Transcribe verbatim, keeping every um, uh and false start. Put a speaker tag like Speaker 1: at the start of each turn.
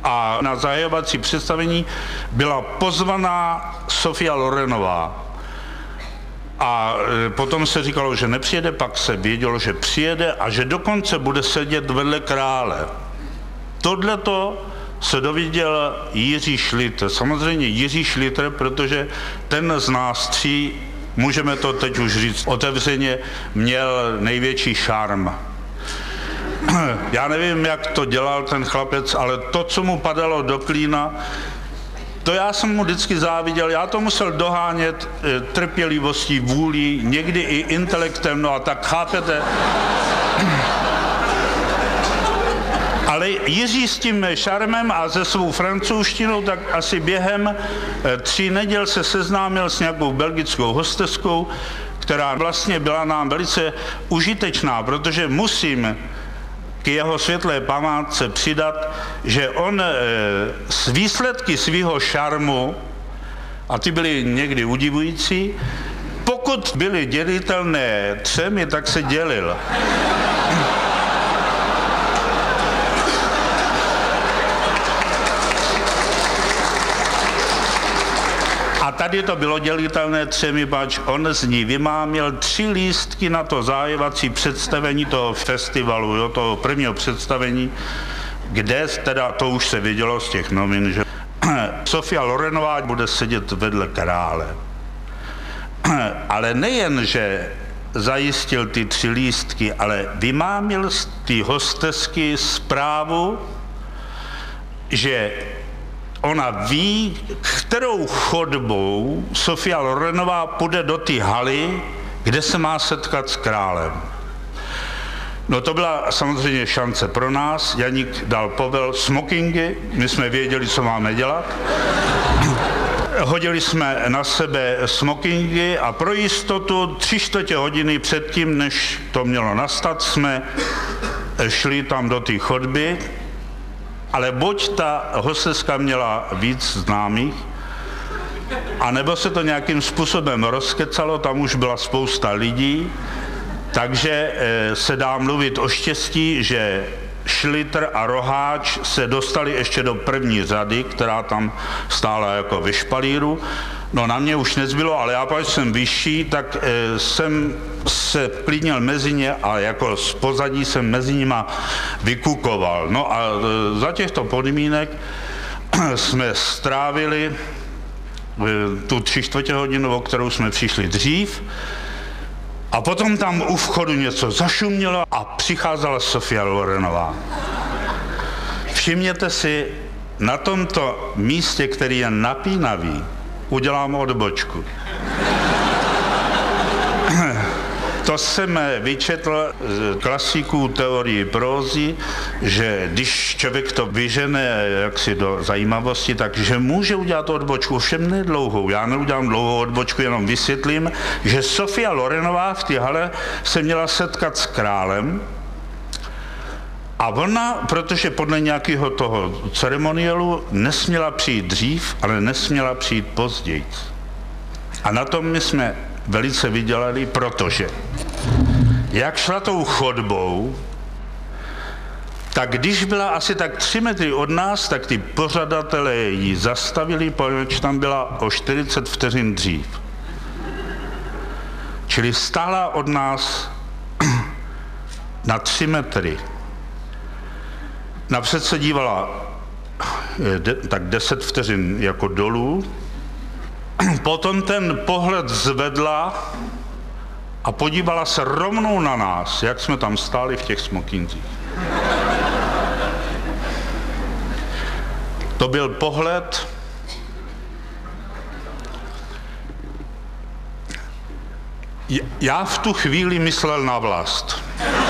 Speaker 1: A na zahajovací představení byla pozvaná Sofia Lorenová. A potom se říkalo, že nepřijede, pak se vědělo, že přijede a že dokonce bude sedět vedle krále. Tohleto se dověděl Jiří Šlitr. Samozřejmě Jiří Šlitr, protože ten z nás tří, můžeme to teď už říct otevřeně, měl největší šarm. Já nevím, jak to dělal ten chlapec, ale to, co mu padalo do klína, to já jsem mu vždycky záviděl, já to musel dohánět e, trpělivostí, vůlí, někdy i intelektem, no a tak chápete. Ale Jiří s tím šarmem a se svou francouzštinou tak asi během e, tří neděl se seznámil s nějakou belgickou hosteskou, která vlastně byla nám velice užitečná, protože musím k jeho světlé památce přidat, že on e, s výsledky svého šarmu, a ty byly někdy udivující, pokud byly dělitelné třemi, tak se dělil. A tady to bylo dělitelné třemi, pač on z ní vymámil tři lístky na to zahajovací představení toho festivalu, jo, toho prvního představení, kde teda, to už se vidělo z těch novin, že Sofia Lorenová bude sedět vedle krále. Ale nejen, že zajistil ty tři lístky, ale vymámil z té hostesky zprávu, že ona ví, kterou chodbou Sofia Lorenová půjde do té haly, kde se má setkat s králem. No to byla samozřejmě šance pro nás. Janík dal povel smokingy, my jsme věděli, co máme dělat. Hodili jsme na sebe smokingy a pro jistotu tři čtvrtě hodiny předtím, než to mělo nastat, jsme šli tam do té chodby. Ale buď ta hosteska měla víc známých, anebo se to nějakým způsobem rozkecalo, tam už byla spousta lidí, takže se dá mluvit o štěstí, že Šlitr a Roháč se dostali ještě do první řady, která tam stála jako ve špalíru. No na mě už nezbylo, ale já když jsem vyšší, tak e, jsem se vklidnil mezi ně a jako z pozadí jsem mezi nima vykukoval. No a e, za těchto podmínek jsme strávili e, tu tři čtvrtě hodinu, o kterou jsme přišli dřív. A potom tam u vchodu něco zašumělo a přicházela Sofia Lorenová. Všimněte si, na tomto místě, který je napínavý, udělám odbočku. To jsem vyčetl z klasiků teorii prózy, že když člověk to vyžene jaksi do zajímavosti, takže může udělat odbočku, všem nedlouhou. Já neudělám dlouhou odbočku, jenom vysvětlím, že Sofia Lorenová v té hale se měla setkat s králem a ona, protože podle nějakého toho ceremoniálu nesměla přijít dřív, ale nesměla přijít později. A na tom my jsme velice vydělali, protože jak šla tou chodbou, tak když byla asi tak tři metry od nás, tak ty pořadatelé ji zastavili, protože tam byla o čtyřicet vteřin dřív. Čili stála od nás na tři metry. Napřed se dívala de, tak deset vteřin jako dolů, potom ten pohled zvedla a podívala se rovnou na nás, jak jsme tam stáli v těch smokinzích. To byl pohled, já v tu chvíli myslel na vlast.